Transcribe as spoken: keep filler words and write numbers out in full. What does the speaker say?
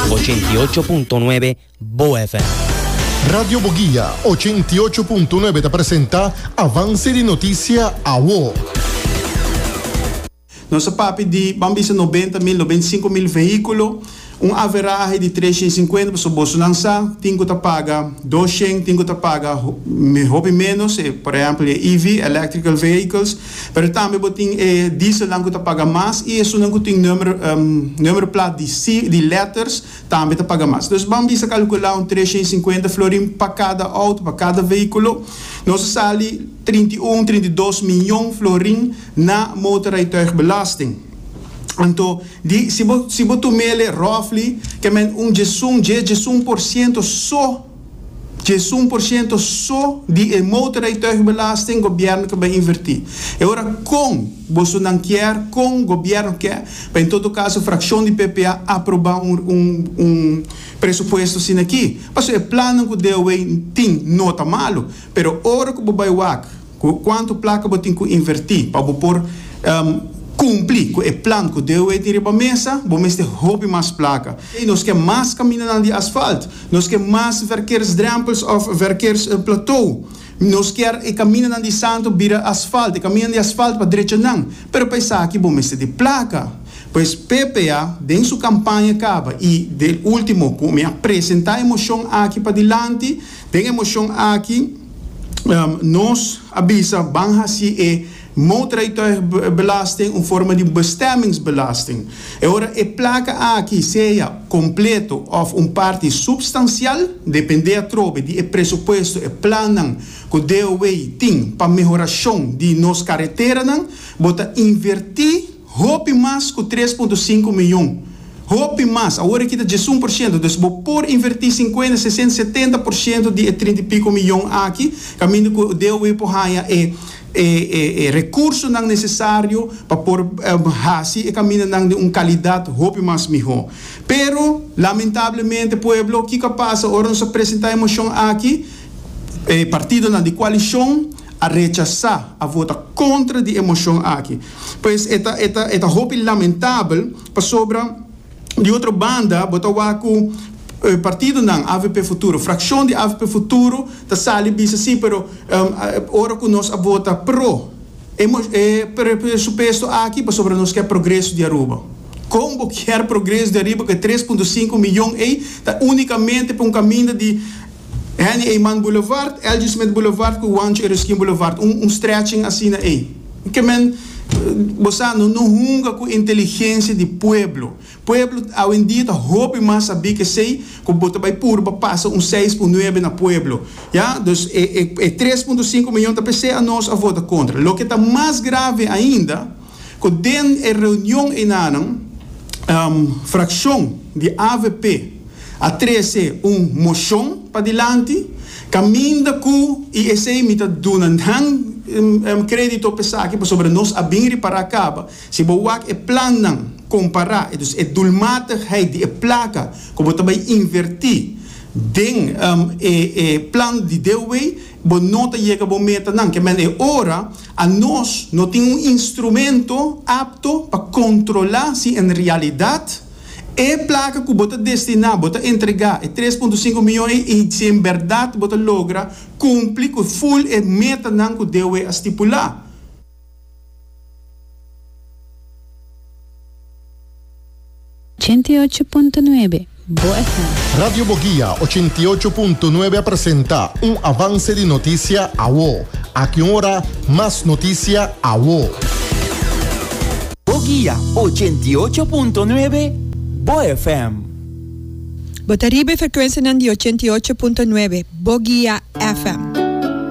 ochenta y ocho punto nueve Boa F M. Radio Boguía ochenta y ocho punto nueve te presenta Avance de Notícia A W O. Nossa papi de bambisa noventa mil, noventa e cinco mil veículos, um average de trezentos e cinquenta, se você lançar, tem que pagar duzentos, tem que pagar hobby menos, por exemplo, E V, Electrical Vehicles, mas também tem eh, diesel não que paga mais, e isso não tem número, um, número plato de, C, de letters, também paga mais. Então, vamos calcular um trezentos e cinquenta florim para cada auto, para cada veículo, nós saímos trinta e um, trinta e dois milhões florim na motorrijtuigbelasting. Então, di, se você se mele roughly, que men um gesum, gesum por cento só, gesum por cento só de motorrijtuigbelasting governo que vai invertir. E agora, com você não quer, com o governo quer, em todo caso, a fração de P P A aprovar um, um, um pressuposto assim aqui. Mas o plano que deu tem nota malo, mas a hora que você vai ver quanto placa você tem que invertir para pôr um, cumprir com o plano que deu aí para a mesa, vamos ter hobby mais placa. E nós queremos mais caminhar de asfalto, nós queremos mais verkeersdrempels of verkeersplateau. Nós queremos caminhar de santo vira asfalto, caminhar de asfalto para direita não. Mas pensar que vamos ter de placa. Pois P P A, dentro da sua campanha acaba, e do último, como apresentar a emoção aqui para diante, tem emoção aqui, um, nós avisa, banha se é motorrijtuigbelasting em forma de bestemmingsbelasting. Agora, a placa aqui seja completo ou uma parte substancial, depende da tropa de pressuposto e plano que deu tem para melhoração de nossa carretera, bota invertir roupa mais que três vírgula cinco milhões. Roupa mais, agora aqui está de um por cento, então vou por invertir cinquenta, sessenta, setenta por cento de trinta e pico milhões aqui, caminho que deu por raia é E, e, e recurso não necessário para pôr um, assim e caminhar de uma qualidade roupa mais melhor. Pero lamentavelmente pueblo que que passa agora nós apresentar emoção aqui eh, partido na de coalição a rechazar a vota contra de emoção aqui. Pois esta esta esta roupa lamentável para sobra de outra banda botar o partido não, A V P Futuro, fração de A V P Futuro, está sali bisa sim, pero um, ora que nós a vota pro, é pressuposto aqui para sobre nós que é progresso de Aruba. Como quer progresso de Aruba que três vírgula cinco milhões aí, está unicamente para um caminho de Henny Eyman Boulevard, L G Smith Boulevard, com Wancho Erskine Boulevard, um, um stretching assim aí. Que men você não hunga com inteligência de pueblo. Pueblo, ao em dia, roupa mais saber que sei, que bota vai purba passa um seis vírgula nove na pueblo. Já, então, é, é, é três vírgula cinco milhões de pessoas a nós a vota contra. O que está mais grave ainda, que dentro da reunião em Anam, um, fração de A V P, a treze um moção para diante, caminha com e esse aí me está dando Um, um, crédito pesado que sobre nós abrir para acaba se boak é plano comparar então é dulmata é de placa como também invertir den um, é, é plano de dewey bom nota chega bom meta não que é hora a nós não tem um instrumento apto para controlar se em realidade é placa que bota destinar, bota entregar é três vírgula cinco milhões e se em verdade bota logra cumprir com full e meta não que deu a estipular. ochenta y ocho punto nueve Boa F M. Radio Boguía ochenta y ocho punto nueve presenta un avance de noticia A W O. Aquí ahora más noticia A W O. Boguía ochenta y ocho punto nueve Boa F M. Botaribe frequenza di ochenta y ocho punto nueve Boguía F M.